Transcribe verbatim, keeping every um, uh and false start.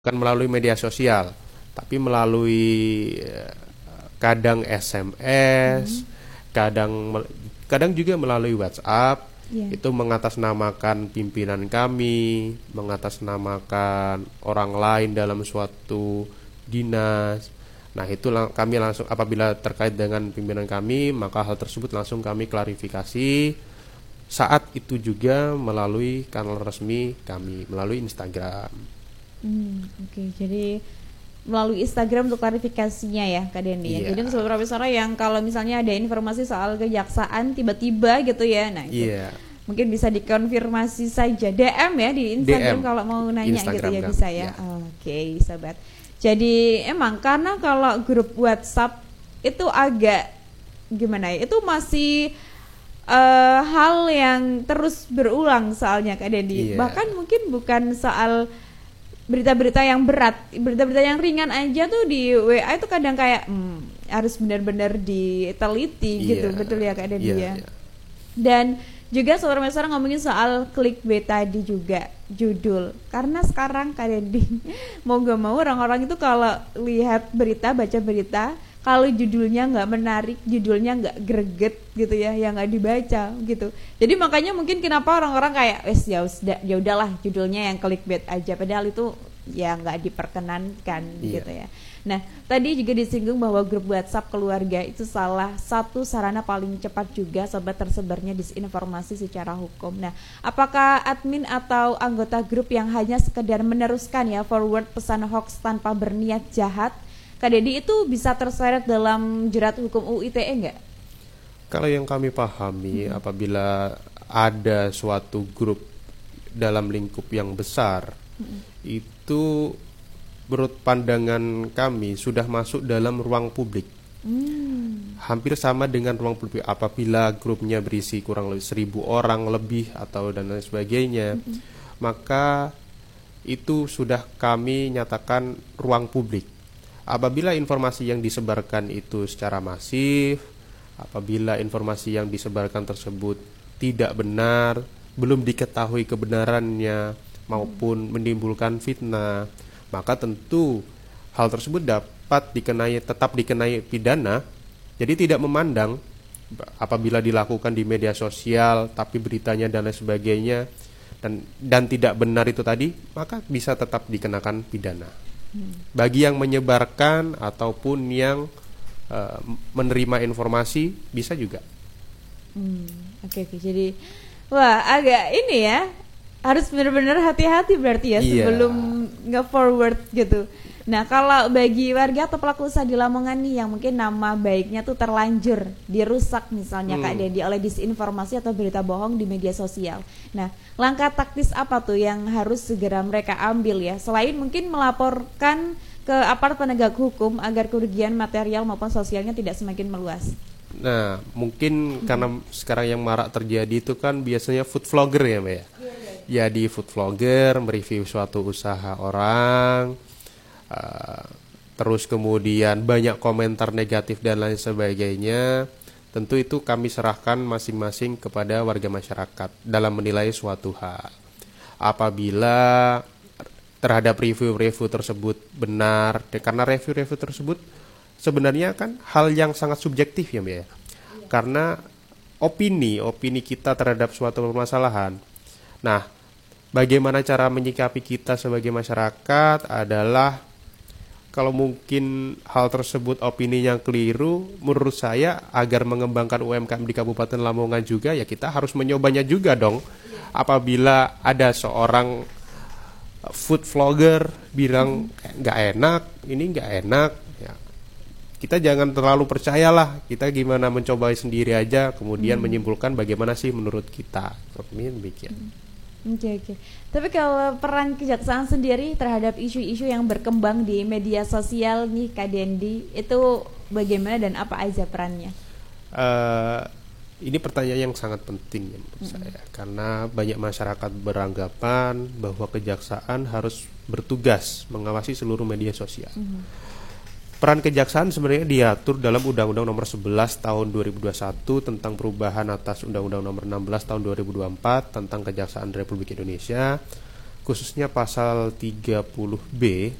bukan melalui media sosial, tapi melalui eh, kadang S M S, kadang kadang juga melalui WhatsApp. Yeah. Itu mengatasnamakan pimpinan kami, mengatasnamakan orang lain dalam suatu dinas. Nah, itu lang- kami langsung apabila terkait dengan pimpinan kami, maka hal tersebut langsung kami klarifikasi saat itu juga melalui kanal resmi kami, melalui Instagram. Hmm, oke. Jadi melalui Instagram untuk klarifikasinya ya Kak Dendi ya. Iya. Jadi untuk profesor yang kalau misalnya ada informasi soal kejaksaan tiba-tiba gitu ya, nah itu Iya. mungkin bisa dikonfirmasi saja D M ya di Instagram D M. kalau mau nanya Instagram gitu ya kami, bisa ya. ya. Oke, sobat. Jadi emang karena kalau grup WhatsApp itu agak gimana ya? Itu masih eh, hal yang terus berulang soalnya Kak Dendi. Iya. Bahkan mungkin bukan soal berita-berita yang berat, berita-berita yang ringan aja tuh di W A itu kadang kayak hmm, harus benar-benar diteliti gitu, Iya. betul ya Kak Dendi Iya, ya. iya. Dan juga saudara-saudara ngomongin soal clickbait tadi juga judul, karena sekarang Kak Dendi mau gak mau orang-orang itu kalau lihat berita, baca berita, kalau judulnya nggak menarik, judulnya nggak greget gitu ya, yang nggak dibaca gitu. Jadi makanya mungkin kenapa orang-orang kayak wes ya udah ya udahlah judulnya yang clickbait aja, padahal itu ya nggak diperkenankan Iya. gitu ya. Nah tadi juga disinggung bahwa grup WhatsApp keluarga itu salah satu sarana paling cepat juga sobat tersebarnya disinformasi secara hukum. Nah apakah admin atau anggota grup yang hanya sekedar meneruskan ya forward pesan hoax tanpa berniat jahat, Kak Dedi itu bisa terseret dalam jerat hukum U U I T E nggak? Kalau yang kami pahami, hmm. apabila ada suatu grup dalam lingkup yang besar, hmm. itu menurut pandangan kami sudah masuk dalam ruang publik. Hmm. Hampir sama dengan ruang publik apabila grupnya berisi kurang lebih seribu orang lebih atau dan lain sebagainya, hmm. maka itu sudah kami nyatakan ruang publik. Apabila informasi yang disebarkan itu secara masif, apabila informasi yang disebarkan tersebut tidak benar, belum diketahui kebenarannya maupun menimbulkan fitnah, maka tentu hal tersebut dapat dikenai tetap dikenai pidana. Jadi tidak memandang apabila dilakukan di media sosial tapi beritanya dan lain sebagainya dan dan tidak benar itu tadi, maka bisa tetap dikenakan pidana. Bagi yang menyebarkan ataupun yang uh, menerima informasi bisa juga. Hmm, oke oke. Jadi wah agak ini ya, harus benar-benar hati-hati berarti ya Iya. sebelum nge-forward gitu. Nah kalau bagi warga atau pelaku usaha di Lamongan nih yang mungkin nama baiknya tuh terlanjur dirusak misalnya hmm. Kak Dedi oleh disinformasi atau berita bohong di media sosial. Nah langkah taktis apa tuh yang harus segera mereka ambil ya, selain mungkin melaporkan ke aparat penegak hukum agar kerugian material maupun sosialnya tidak semakin meluas? Nah mungkin hmm. karena sekarang yang marak terjadi itu kan biasanya food vlogger ya Mbak ya. Ya di food vlogger mereview suatu usaha orang, Uh, terus kemudian banyak komentar negatif dan lain sebagainya. Tentu itu kami serahkan masing-masing kepada warga masyarakat dalam menilai suatu hal. Apabila terhadap review-review tersebut benar, karena review-review tersebut sebenarnya kan hal yang sangat subjektif ya Mbak ya. Karena opini, opini kita terhadap suatu permasalahan. Nah, bagaimana cara menyikapi kita sebagai masyarakat adalah kalau mungkin hal tersebut opini yang keliru, menurut saya agar mengembangkan U M K M di Kabupaten Lamongan juga ya kita harus menyobanya juga dong. Apabila ada seorang food vlogger bilang nggak enak, ini nggak enak, ya kita jangan terlalu percayalah. Kita gimana mencoba sendiri aja, kemudian hmm. menyimpulkan bagaimana sih menurut kita. Ini demikian. Oke okay, oke. Okay. Tapi kalau peran kejaksaan sendiri terhadap isu-isu yang berkembang di media sosial nih Kak Dendi, itu bagaimana dan apa aja perannya? Uh, ini pertanyaan yang sangat penting ya menurut mm-hmm. saya, karena banyak masyarakat beranggapan bahwa kejaksaan harus bertugas mengawasi seluruh media sosial. Mm-hmm. Peran kejaksaan sebenarnya diatur dalam Undang-Undang Nomor sebelas Tahun dua ribu dua puluh satu tentang perubahan atas Undang-Undang Nomor enam belas Tahun dua ribu dua puluh empat tentang Kejaksaan Republik Indonesia. khususnya pasal tiga puluh B